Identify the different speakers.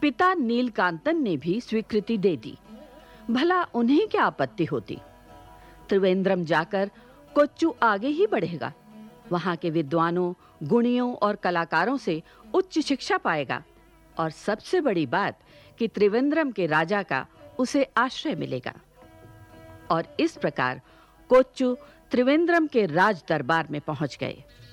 Speaker 1: पिता नीलकांतन ने भी स्वीकृति दे दी। भला उन्हें क्या आपत्ति होती? त्रिवेंद्रम जाकर कोच्चू आगे ही बढ़ेगा, वहां के विद्वानों, गुणियों और कलाकारों से उच्च शिक्षा पाएगा और सबसे बड़ी बात कि त्रिवेंद्रम के राजा का उसे आश्रय मिलेगा। और इस प्रकार कोच्चू त्रिवेंद्रम के राज दरबार में पहुंच गए।